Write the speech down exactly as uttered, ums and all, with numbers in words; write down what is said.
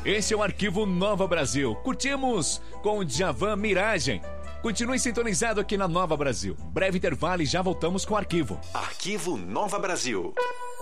Esse é o Arquivo Nova Brasil. Curtimos com o Djavan Miragem. Continue sintonizado aqui na Nova Brasil. Breve intervalo e já voltamos com o Arquivo. Arquivo Nova Brasil.